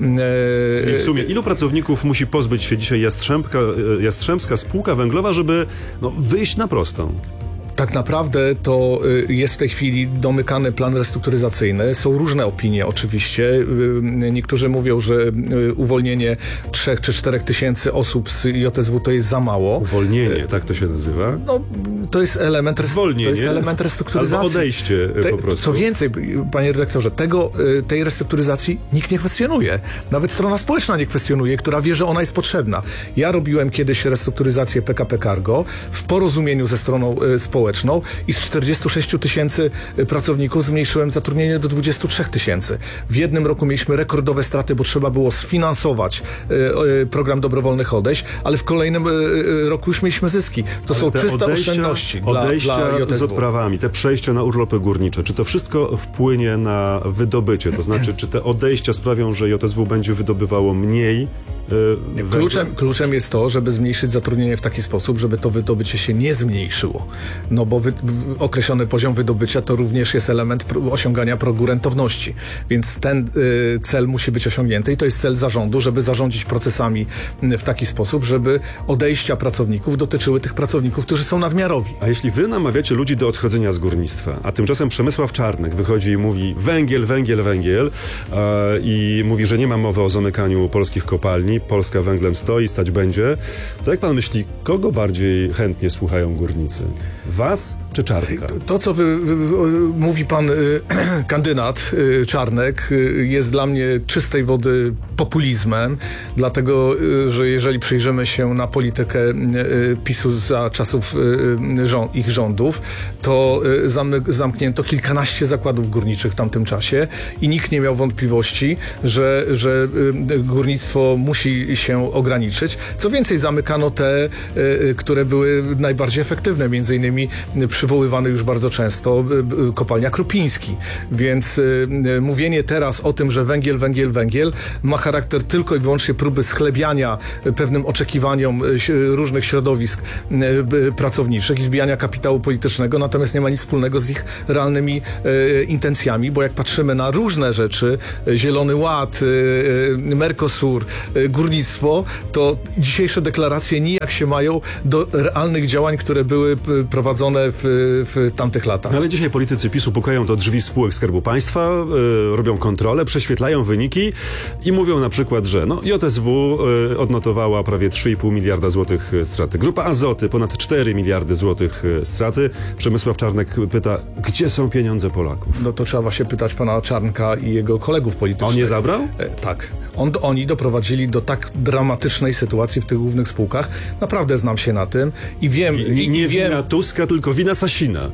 Speaker 2: I w sumie ilu pracowników musi pozbyć się dzisiaj Jastrzębka, Jastrzębska Spółka Węglowa, żeby no, wyjść na prostą?
Speaker 3: Tak naprawdę to jest w tej chwili domykany plan restrukturyzacyjny. Są różne opinie oczywiście. Niektórzy mówią, że uwolnienie trzech czy czterech tysięcy osób z J S W to jest za mało.
Speaker 2: Uwolnienie, tak to się nazywa?
Speaker 3: No, to jest element,
Speaker 2: Zwolnienie,
Speaker 3: to jest element restrukturyzacji.
Speaker 2: Albo odejście
Speaker 3: Te,
Speaker 2: po prostu.
Speaker 3: Co więcej, panie redaktorze, tego, tej restrukturyzacji nikt nie kwestionuje. Nawet strona społeczna nie kwestionuje, która wie, że ona jest potrzebna. Ja robiłem kiedyś restrukturyzację P K P Cargo w porozumieniu ze stroną społeczną i z czterdziestu sześciu tysięcy pracowników zmniejszyłem zatrudnienie do dwudziestu trzech tysięcy. W jednym roku mieliśmy rekordowe straty, bo trzeba było sfinansować program dobrowolnych odejść, ale w kolejnym roku już mieliśmy zyski. To ale są czyste odejścia, oszczędności dla,
Speaker 2: odejścia
Speaker 3: dla J S W.
Speaker 2: z odprawami, te przejścia na urlopy górnicze, czy to wszystko wpłynie na wydobycie? To znaczy, czy te odejścia sprawią, że J S W będzie wydobywało mniej? Yy,
Speaker 3: kluczem, kluczem jest to, żeby zmniejszyć zatrudnienie w taki sposób, żeby to wydobycie się nie zmniejszyło. No bo wy, określony poziom wydobycia to również jest element pro, osiągania progu rentowności. Więc ten y, cel musi być osiągnięty i to jest cel zarządu, żeby zarządzić procesami w taki sposób, żeby odejścia pracowników dotyczyły tych pracowników, którzy są nadmiarowi.
Speaker 2: A jeśli wy namawiacie ludzi do odchodzenia z górnictwa, a tymczasem Przemysław Czarnek wychodzi i mówi węgiel, węgiel, węgiel yy, i mówi, że nie ma mowy o zamykaniu polskich kopalni, Polska węglem stoi, stać będzie, to jak pan myśli, kogo bardziej chętnie słuchają górnicy? Was czy Czarnka?
Speaker 3: To, to co wy, wy, wy, mówi pan y, kandydat y, Czarnek y, jest dla mnie czystej wody populizmem, dlatego, y, że jeżeli przyjrzymy się na politykę y, PiS-u za czasów y, rząd, ich rządów, to y, zamyk, zamknięto kilkanaście zakładów górniczych w tamtym czasie i nikt nie miał wątpliwości, że, że y, górnictwo musi się ograniczyć. Co więcej, zamykano te, y, które były najbardziej efektywne, między innymi przywoływany już bardzo często kopalnia Krupiński. Więc y, mówienie teraz o tym, że węgiel, węgiel, węgiel ma charakter tylko i wyłącznie próby schlebiania pewnym oczekiwaniom różnych środowisk y, pracowniczych i zbijania kapitału politycznego, natomiast nie ma nic wspólnego z ich realnymi y, intencjami, bo jak patrzymy na różne rzeczy, Zielony Ład, y, Mercosur, y, górnictwo, to dzisiejsze deklaracje nijak się mają do realnych działań, które były prowadzone w, w tamtych latach.
Speaker 2: No ale dzisiaj politycy PiS-u pukają do drzwi spółek Skarbu Państwa, yy, robią kontrolę, prześwietlają wyniki i mówią na przykład, że no, J S W yy, odnotowała prawie trzy i pół miliarda złotych straty. Grupa Azoty ponad cztery miliardy złotych straty. Przemysław Czarnek pyta, gdzie są pieniądze Polaków?
Speaker 3: No to trzeba właśnie pytać pana Czarnka i jego kolegów politycznych.
Speaker 2: On nie zabrał?
Speaker 3: E, tak. On, oni doprowadzili do tak dramatycznej sytuacji w tych głównych spółkach. Naprawdę znam się na tym i wiem...
Speaker 2: Nie, nie
Speaker 3: i wiem,
Speaker 2: wina Tuska, tylko wina Sasina.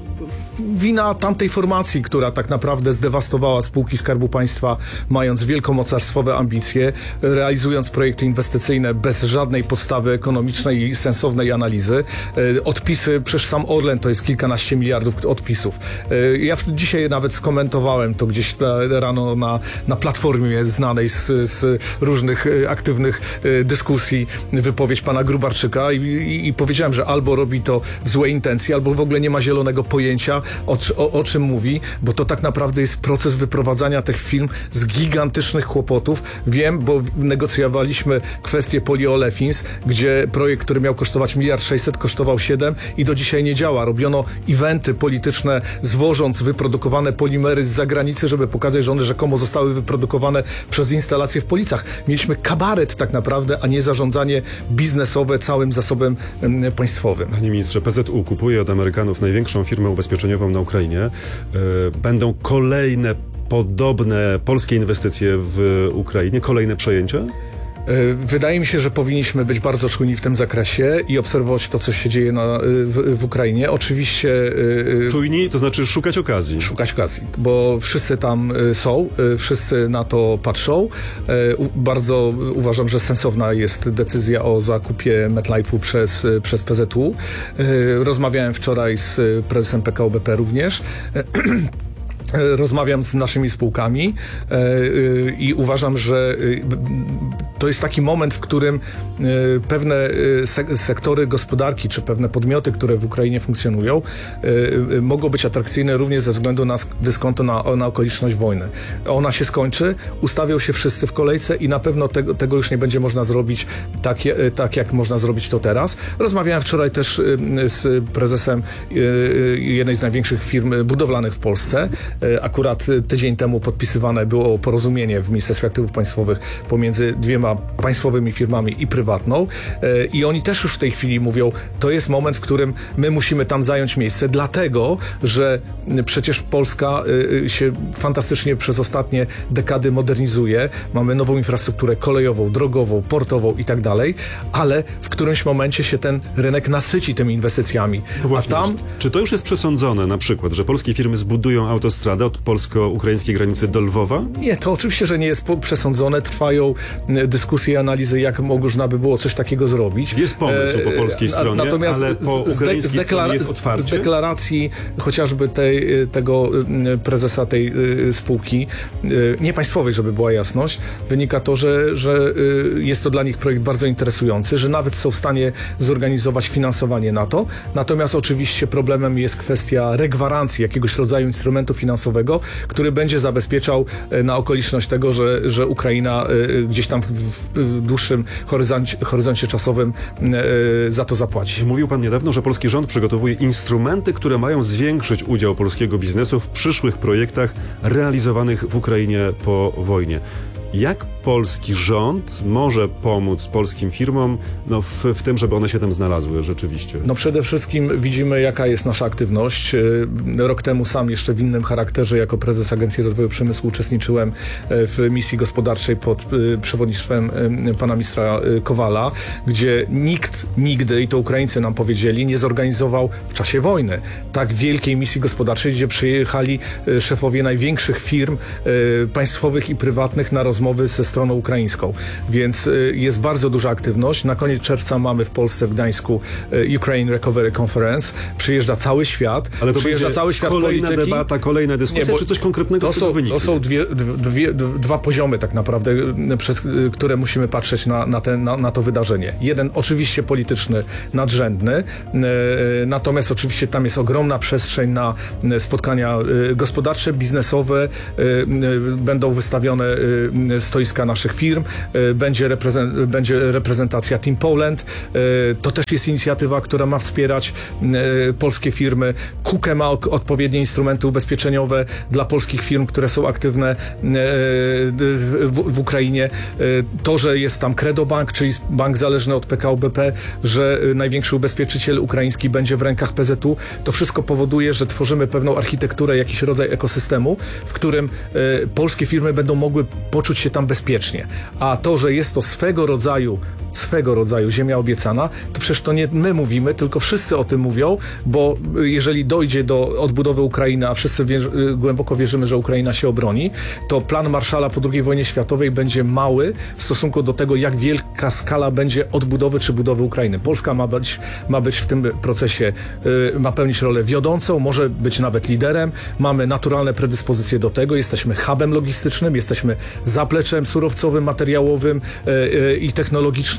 Speaker 3: Wina tamtej formacji, która tak naprawdę zdewastowała spółki Skarbu Państwa, mając wielkomocarstwowe ambicje, realizując projekty inwestycyjne bez żadnej podstawy ekonomicznej i sensownej analizy. Odpisy, przecież sam Orlen to jest kilkanaście miliardów odpisów. Ja dzisiaj nawet skomentowałem to gdzieś rano na, na platformie znanej z, z różnych aktywnych dyskusji wypowiedź pana Grubarczyka i, i, i powiedziałem, że albo robi to w złej intencji, albo w ogóle nie ma zielonego pojęcia, o, o, o czym mówi, bo to tak naprawdę jest proces wyprowadzania tych firm z gigantycznych kłopotów. Wiem, bo negocjowaliśmy kwestię polyolefins, gdzie projekt, który miał kosztować miliard sześćset, kosztował siedem i do dzisiaj nie działa. Robiono eventy polityczne, zwożąc wyprodukowane polimery z zagranicy, żeby pokazać, że one rzekomo zostały wyprodukowane przez instalacje w Policach. Mieliśmy kabaret tak naprawdę, a nie zarządzanie biznesowe całym zasobem em, państwowym.
Speaker 2: Panie ministrze, P Z U kupuje od Amerykanów największą firmę ubezpieczeniową na Ukrainie. Yy, będą kolejne podobne polskie inwestycje w Ukrainie, kolejne przejęcia?
Speaker 3: Wydaje mi się, że powinniśmy być bardzo czujni w tym zakresie i obserwować to, co się dzieje na, w, w Ukrainie. Oczywiście...
Speaker 2: Czujni, to znaczy szukać okazji.
Speaker 3: Szukać okazji, bo wszyscy tam są, wszyscy na to patrzą. Bardzo uważam, że sensowna jest decyzja o zakupie MetLife'u przez, przez P Z U. Rozmawiałem wczoraj z prezesem P K O B P również. Rozmawiam z naszymi spółkami i uważam, że to jest taki moment, w którym pewne sektory gospodarki czy pewne podmioty, które w Ukrainie funkcjonują, mogą być atrakcyjne również ze względu na dyskonto na, na okoliczność wojny. Ona się skończy, ustawią się wszyscy w kolejce i na pewno tego, tego już nie będzie można zrobić tak, tak, jak można zrobić to teraz. Rozmawiałem wczoraj też z prezesem jednej z największych firm budowlanych w Polsce. Akurat tydzień temu podpisywane było porozumienie w Ministerstwie Aktywów Państwowych pomiędzy dwiema państwowymi firmami i prywatną i oni też już w tej chwili mówią, to jest moment, w którym my musimy tam zająć miejsce, dlatego, że przecież Polska się fantastycznie przez ostatnie dekady modernizuje, mamy nową infrastrukturę kolejową, drogową, portową i tak dalej, ale w którymś momencie się ten rynek nasyci tymi inwestycjami.
Speaker 2: No właśnie,
Speaker 3: a tam...
Speaker 2: Czy to już jest przesądzone na przykład, że polskie firmy zbudują autostradę od polsko-ukraińskiej granicy do Lwowa?
Speaker 3: Nie, to oczywiście, że nie jest przesądzone. Trwają dyskusje i analizy, jak można by było coś takiego zrobić.
Speaker 2: Jest pomysł po polskiej stronie,
Speaker 3: Natomiast
Speaker 2: ale po
Speaker 3: z,
Speaker 2: ukraińskiej
Speaker 3: z,
Speaker 2: stronie jest otwarcie?
Speaker 3: z deklaracji chociażby tej, tego prezesa tej spółki, nie państwowej, żeby była jasność, wynika to, że, że jest to dla nich projekt bardzo interesujący, że nawet są w stanie zorganizować finansowanie na to. Natomiast oczywiście problemem jest kwestia regwarancji, jakiegoś rodzaju instrumentu finansowego, który będzie zabezpieczał na okoliczność tego, że, że Ukraina gdzieś tam w, w dłuższym horyzoncie, horyzoncie czasowym za to zapłaci.
Speaker 2: Mówił pan niedawno, że polski rząd przygotowuje instrumenty, które mają zwiększyć udział polskiego biznesu w przyszłych projektach realizowanych w Ukrainie po wojnie. Jak polski rząd może pomóc polskim firmom no, w, w tym, żeby one się tam znalazły rzeczywiście?
Speaker 3: No przede wszystkim widzimy, jaka jest nasza aktywność. Rok temu sam jeszcze w innym charakterze jako prezes Agencji Rozwoju Przemysłu uczestniczyłem w misji gospodarczej pod przewodnictwem pana ministra Kowala, gdzie nikt nigdy, i to Ukraińcy nam powiedzieli, nie zorganizował w czasie wojny tak wielkiej misji gospodarczej, gdzie przyjechali szefowie największych firm państwowych i prywatnych na rozmowy ze stroną ukraińską. Więc jest bardzo duża aktywność. Na koniec czerwca mamy w Polsce, w Gdańsku Ukraine Recovery Conference. Przyjeżdża cały świat.
Speaker 2: Ale to
Speaker 3: Przyjeżdża cały świat
Speaker 2: kolejna
Speaker 3: polityki.
Speaker 2: debata, kolejna dyskusja,
Speaker 3: Nie,
Speaker 2: czy coś konkretnego
Speaker 3: to
Speaker 2: z tego
Speaker 3: są,
Speaker 2: wyniknie?
Speaker 3: To są dwie, dwie, dwa poziomy tak naprawdę, przez które musimy patrzeć na, na, ten, na, na to wydarzenie. Jeden oczywiście polityczny, nadrzędny, natomiast oczywiście tam jest ogromna przestrzeń na spotkania gospodarcze, biznesowe, będą wystawione stoiska naszych firm, będzie, reprezent, będzie reprezentacja Team Poland. To też jest inicjatywa, która ma wspierać polskie firmy. KUKE ma odpowiednie instrumenty ubezpieczeniowe dla polskich firm, które są aktywne w, w Ukrainie. To, że jest tam Credobank, czyli bank zależny od P K O B P, że największy ubezpieczyciel ukraiński będzie w rękach P Z U, to wszystko powoduje, że tworzymy pewną architekturę, jakiś rodzaj ekosystemu, w którym polskie firmy będą mogły poczuć się tam bezpiecznie. A to, że jest to swego rodzaju, swego rodzaju ziemia obiecana, to przecież to nie my mówimy, tylko wszyscy o tym mówią, bo jeżeli dojdzie do odbudowy Ukrainy, a wszyscy wierzy, głęboko wierzymy, że Ukraina się obroni, to plan Marshalla po drugiej wojnie światowej będzie mały w stosunku do tego, jak wielka skala będzie odbudowy czy budowy Ukrainy. Polska ma być, ma być w tym procesie, ma pełnić rolę wiodącą, może być nawet liderem, mamy naturalne predyspozycje do tego, jesteśmy hubem logistycznym, jesteśmy zapleczem surowcowym, materiałowym i technologicznym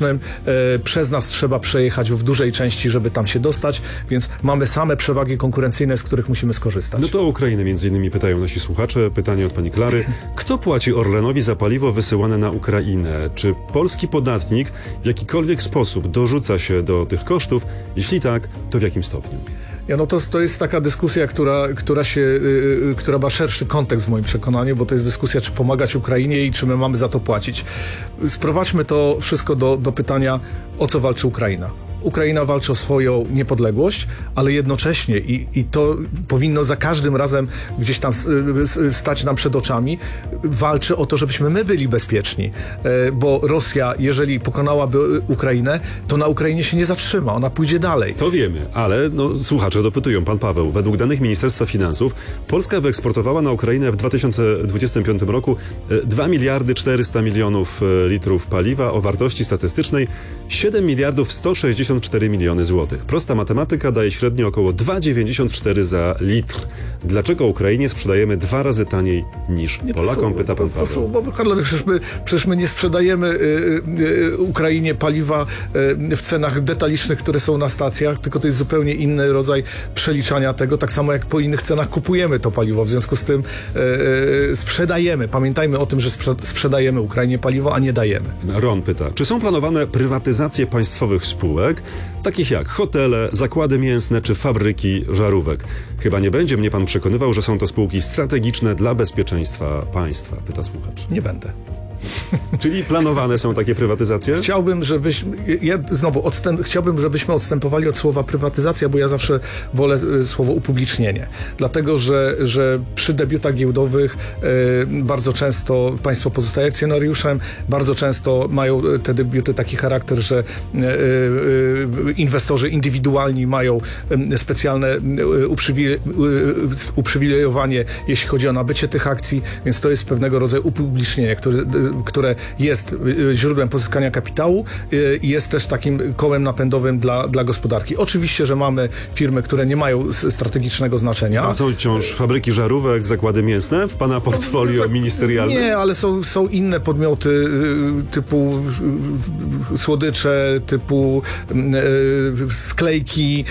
Speaker 3: strategicznym. E, przez nas trzeba przejechać w dużej części, żeby tam się dostać, więc mamy same przewagi konkurencyjne, z których musimy skorzystać.
Speaker 2: No to o Ukrainę między innymi pytają nasi słuchacze. Pytanie od pani Klary. Kto płaci Orlenowi za paliwo wysyłane na Ukrainę? Czy polski podatnik w jakikolwiek sposób dorzuca się do tych kosztów? Jeśli tak, to w jakim stopniu?
Speaker 3: Ja, no to, to jest taka dyskusja, która, która się, yy, która ma szerszy kontekst w moim przekonaniu, bo to jest dyskusja, czy pomagać Ukrainie i czy my mamy za to płacić. Sprowadźmy to wszystko do, do pytania, o co walczy Ukraina. Ukraina walczy o swoją niepodległość, ale jednocześnie i, i to powinno za każdym razem gdzieś tam stać nam przed oczami, walczy o to, żebyśmy my byli bezpieczni, bo Rosja, jeżeli pokonałaby Ukrainę, to na Ukrainie się nie zatrzyma, ona pójdzie dalej.
Speaker 2: To wiemy, ale no, słuchacze dopytują, pan Paweł, według danych Ministerstwa Finansów Polska wyeksportowała na Ukrainę w dwa tysiące dwudziestym piątym roku dwa miliardy czterysta milionów litrów paliwa o wartości statystycznej siedem miliardów sto sześćdziesiąt cztery miliony złotych. Prosta matematyka daje średnio około dwa dziewięćdziesiąt cztery za litr. Dlaczego Ukrainie sprzedajemy dwa razy taniej niż
Speaker 3: Nie,
Speaker 2: Polakom,
Speaker 3: są,
Speaker 2: pyta pan
Speaker 3: to, to
Speaker 2: Paweł.
Speaker 3: są umowy handlowe. Przecież my, przecież my nie sprzedajemy y, y, Ukrainie paliwa y, w cenach detalicznych, które są na stacjach, tylko to jest zupełnie inny rodzaj przeliczania tego, tak samo jak po innych cenach kupujemy to paliwo. W związku z tym y, y, sprzedajemy. Pamiętajmy o tym, że sprze- sprzedajemy Ukrainie paliwo, a nie dajemy.
Speaker 2: Ron pyta, czy są planowane prywatyzacje państwowych spółek, takich jak hotele, zakłady mięsne czy fabryki żarówek? Chyba nie będzie mnie pan przekonywał, że są to spółki strategiczne dla bezpieczeństwa państwa, pyta słuchacz.
Speaker 3: Nie będę.
Speaker 2: Czyli planowane są takie prywatyzacje?
Speaker 3: Chciałbym, żebyś, ja znowu odstęp, chciałbym, żebyśmy odstępowali od słowa prywatyzacja, bo ja zawsze wolę y, słowo upublicznienie. Dlatego, że, że przy debiutach giełdowych y, bardzo często państwo pozostaje akcjonariuszem, bardzo często mają te debiuty taki charakter, że y, y, inwestorzy indywidualni mają y, specjalne y, uprzywi- y, uprzywilejowanie, jeśli chodzi o nabycie tych akcji, więc to jest pewnego rodzaju upublicznienie, które y, które jest źródłem pozyskania kapitału i jest też takim kołem napędowym dla, dla gospodarki. Oczywiście, że mamy firmy, które nie mają strategicznego znaczenia.
Speaker 2: A są wciąż fabryki żarówek, zakłady mięsne w pana portfolio ministerialnym?
Speaker 3: Nie, ale są, są inne podmioty typu słodycze, typu sklejki.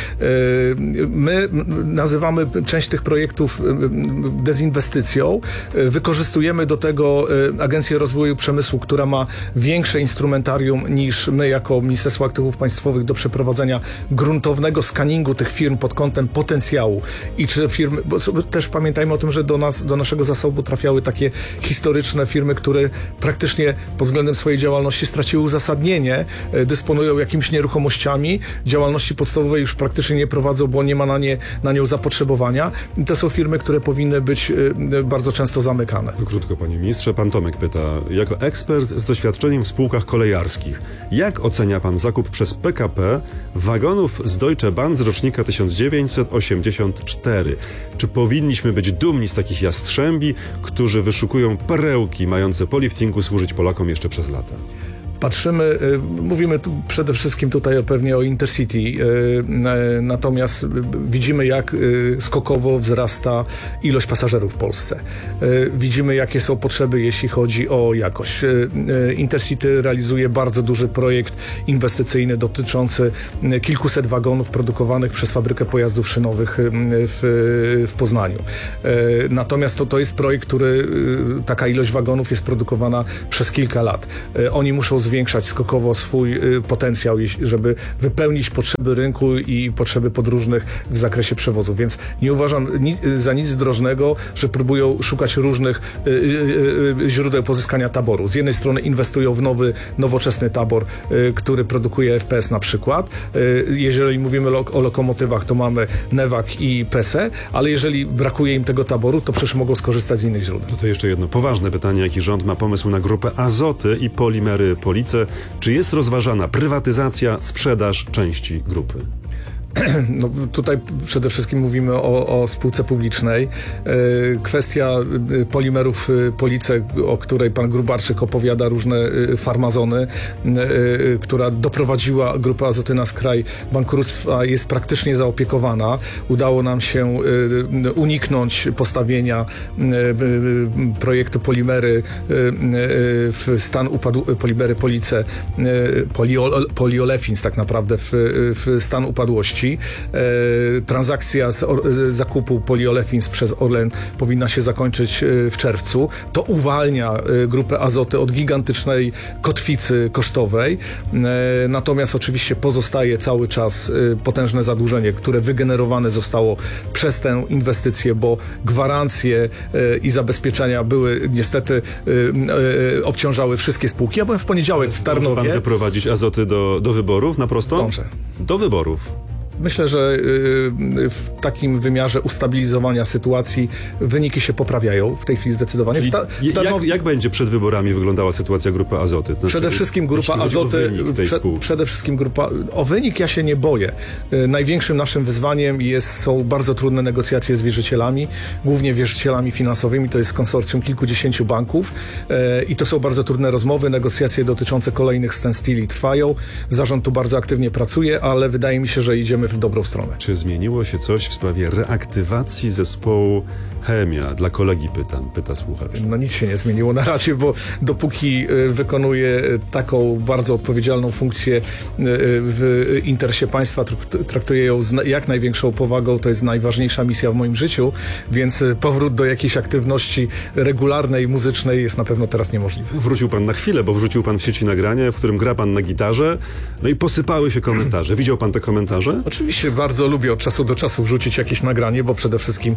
Speaker 3: My nazywamy część tych projektów dezinwestycją. Wykorzystujemy do tego Agencję Rozwoju Przemysłu, która ma większe instrumentarium niż my jako Ministerstwo Aktywów Państwowych do przeprowadzenia gruntownego skaningu tych firm pod kątem potencjału i czy firmy, bo też pamiętajmy o tym, że do nas, do naszego zasobu trafiały takie historyczne firmy, które praktycznie pod względem swojej działalności straciły uzasadnienie, dysponują jakimiś nieruchomościami, działalności podstawowej już praktycznie nie prowadzą, bo nie ma na, nie, na nią zapotrzebowania. I to są firmy, które powinny być bardzo często zamykane.
Speaker 2: Krótko, panie ministrze, pan Tomek pyta, jako ekspert z doświadczeniem w spółkach kolejarskich, jak ocenia pan zakup przez P K P wagonów z Deutsche Bahn z rocznika tysiąc dziewięćset osiemdziesiąt cztery? Czy powinniśmy być dumni z takich jastrzębi, którzy wyszukują perełki mające po liftingu służyć Polakom jeszcze przez lata?
Speaker 3: Patrzymy, mówimy tu przede wszystkim tutaj pewnie o Intercity, natomiast widzimy, jak skokowo wzrasta ilość pasażerów w Polsce. Widzimy, jakie są potrzeby, jeśli chodzi o jakość. Intercity realizuje bardzo duży projekt inwestycyjny dotyczący kilkuset wagonów produkowanych przez fabrykę pojazdów szynowych w, w Poznaniu. Natomiast to, to jest projekt, który, taka ilość wagonów jest produkowana przez kilka lat. Oni muszą zwiększać skokowo swój potencjał, żeby wypełnić potrzeby rynku i potrzeby podróżnych w zakresie przewozów. Więc nie uważam za nic zdrożnego, że próbują szukać różnych źródeł pozyskania taboru. Z jednej strony inwestują w nowy, nowoczesny tabor, który produkuje F P S na przykład. Jeżeli mówimy o lokomotywach, to mamy Newag i P S E, ale jeżeli brakuje im tego taboru, to przecież mogą skorzystać z innych źródeł.
Speaker 2: To jeszcze jedno poważne pytanie, jaki rząd ma pomysł na grupę Azoty i Polimery Police. Czy jest rozważana prywatyzacja, sprzedaż części grupy?
Speaker 3: No, tutaj przede wszystkim mówimy o, o spółce publicznej. Kwestia polimerów Police, o której pan Grubarczyk opowiada różne farmazony, która doprowadziła Grupę Azoty na skraj bankructwa, jest praktycznie zaopiekowana. Udało nam się uniknąć postawienia projektu Polimery w stan upadł, Polimery Police, poliol, poliolefins tak naprawdę w, w stan upadłości. Transakcja z, z zakupu poliolefins przez Orlen powinna się zakończyć w czerwcu. To uwalnia Grupę Azoty od gigantycznej kotwicy kosztowej. Natomiast oczywiście pozostaje cały czas potężne zadłużenie, które wygenerowane zostało przez tę inwestycję, bo gwarancje i zabezpieczenia były niestety obciążały wszystkie spółki. Ja byłem w poniedziałek w Tarnowie.
Speaker 2: Może pan wyprowadzić Azoty do, do wyborów na prosto?
Speaker 3: Dążę.
Speaker 2: Do wyborów.
Speaker 3: Myślę, że w takim wymiarze ustabilizowania sytuacji wyniki się poprawiają w tej chwili zdecydowanie. W ta, w
Speaker 2: ta, jak, jak będzie przed wyborami wyglądała sytuacja Grupy Azoty? Znaczy,
Speaker 3: przede wszystkim Grupa Azoty, prze, przede wszystkim grupa, o wynik ja się nie boję. Największym naszym wyzwaniem jest, są bardzo trudne negocjacje z wierzycielami, głównie wierzycielami finansowymi, to jest konsorcjum kilkudziesięciu banków i to są bardzo trudne rozmowy, negocjacje dotyczące kolejnych standstilli trwają. Zarząd tu bardzo aktywnie pracuje, ale wydaje mi się, że idziemy w dobrą stronę.
Speaker 2: Czy zmieniło się coś w sprawie reaktywacji zespołu Chemia? Dla kolegi pytam, pyta słuchacz.
Speaker 3: No nic się nie zmieniło na razie, bo dopóki wykonuje taką bardzo odpowiedzialną funkcję w interesie państwa, traktuję ją z jak największą powagą, to jest najważniejsza misja w moim życiu, więc powrót do jakiejś aktywności regularnej, muzycznej jest na pewno teraz niemożliwy.
Speaker 2: Wrócił pan na chwilę, bo wrzucił pan w sieci nagranie, w którym gra pan na gitarze, no i posypały się komentarze. Widział pan te komentarze?
Speaker 3: Oczywiście bardzo lubię od czasu do czasu wrzucić jakieś nagranie, bo przede wszystkim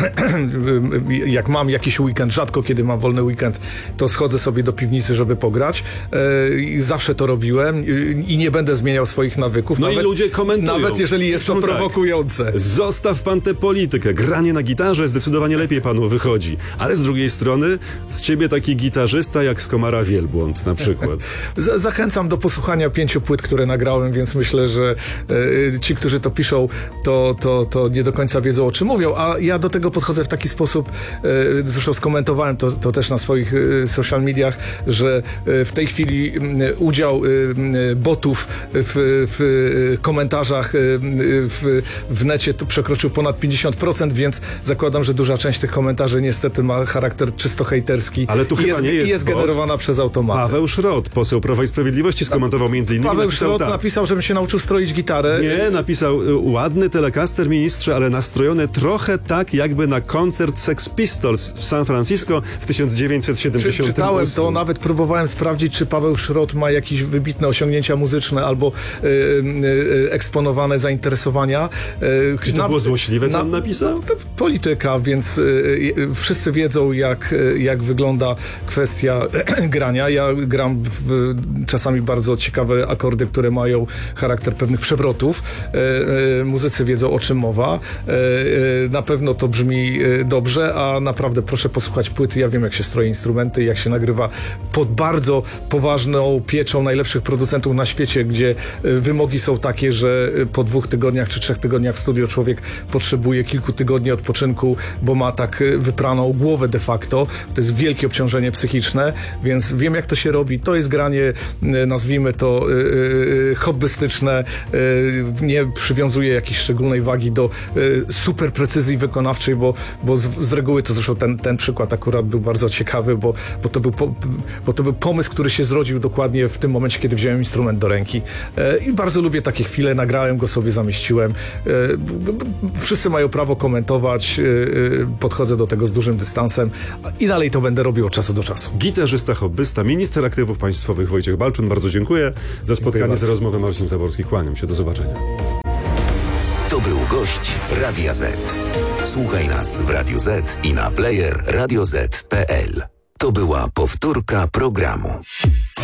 Speaker 3: jak mam jakiś weekend, rzadko kiedy mam wolny weekend, to schodzę sobie do piwnicy, żeby pograć. I zawsze to robiłem i nie będę zmieniał swoich nawyków.
Speaker 2: No
Speaker 3: nawet,
Speaker 2: i ludzie komentują.
Speaker 3: Nawet jeżeli jest to prowokujące.
Speaker 2: Tak, zostaw pan tę politykę. Granie na gitarze zdecydowanie lepiej panu wychodzi. Ale z drugiej strony z ciebie taki gitarzysta jak z Komara Wielbłąd na przykład.
Speaker 3: Zachęcam do posłuchania pięciu płyt, które nagrałem, więc myślę, że e, ci, którzy to piszą, to, to, to nie do końca wiedzą, o czym mówią. A ja do tego podchodzę w taki sposób, zresztą skomentowałem to, to też na swoich social mediach, że w tej chwili udział botów w, w komentarzach w, w necie przekroczył ponad pięćdziesiąt procent, więc zakładam, że duża część tych komentarzy niestety ma charakter czysto hejterski.
Speaker 2: Ale tu
Speaker 3: i
Speaker 2: chyba
Speaker 3: jest,
Speaker 2: nie jest,
Speaker 3: i jest generowana przez automaty.
Speaker 2: Paweł Szrot, poseł Prawa i Sprawiedliwości, skomentował między innymi.
Speaker 3: Paweł
Speaker 2: napisał,
Speaker 3: Szrot
Speaker 2: tak.
Speaker 3: napisał, żebym się nauczył stroić gitarę.
Speaker 2: Nie, napisał ładny Telecaster, ministrze, ale nastrojony trochę tak, jakby na koncert Sex Pistols w San Francisco w tysiąc dziewięćset siedemdziesiątym ósmym.
Speaker 3: Czytałem to, nawet próbowałem sprawdzić, czy Paweł Szrot ma jakieś wybitne osiągnięcia muzyczne albo y, y, eksponowane zainteresowania.
Speaker 2: Y, czy to na, było złośliwe, co na, on napisał?
Speaker 3: To polityka, więc y, y, wszyscy wiedzą, jak, y, jak wygląda kwestia y, grania. Ja gram w, czasami bardzo ciekawe akordy, które mają charakter pewnych przewrotów. Y, y, muzycy wiedzą, o czym mowa. Y, y, na pewno to brzmi y, dobrze, a naprawdę proszę posłuchać płyty. Ja wiem, jak się stroi instrumenty, jak się nagrywa pod bardzo poważną pieczą najlepszych producentów na świecie, gdzie wymogi są takie, że po dwóch tygodniach czy trzech tygodniach w studio człowiek potrzebuje kilku tygodni odpoczynku, bo ma tak wypraną głowę de facto. To jest wielkie obciążenie psychiczne, więc wiem, jak to się robi. To jest granie, nazwijmy to hobbystyczne. Nie przywiązuję jakiejś szczególnej wagi do super precyzji wykonawczej, bo, bo z, z reguły to zresztą ten, ten przykład akurat był bardzo ciekawy, bo, bo, to był po, bo to był pomysł, który się zrodził dokładnie w tym momencie, kiedy wziąłem instrument do ręki. E, I bardzo lubię takie chwile, nagrałem go sobie, zamieściłem. E, wszyscy mają prawo komentować, e, podchodzę do tego z dużym dystansem i dalej to będę robił od czasu do czasu.
Speaker 2: Gitarzysta, hobbysta, minister aktywów państwowych Wojciech Balczun, bardzo dziękuję za spotkanie, za rozmowę. Marcin Zaborski, kłaniam się, do zobaczenia.
Speaker 1: To był gość Radia Z. Słuchaj nas w Radiu Z i na player radio zet kropka pe el. To była powtórka programu.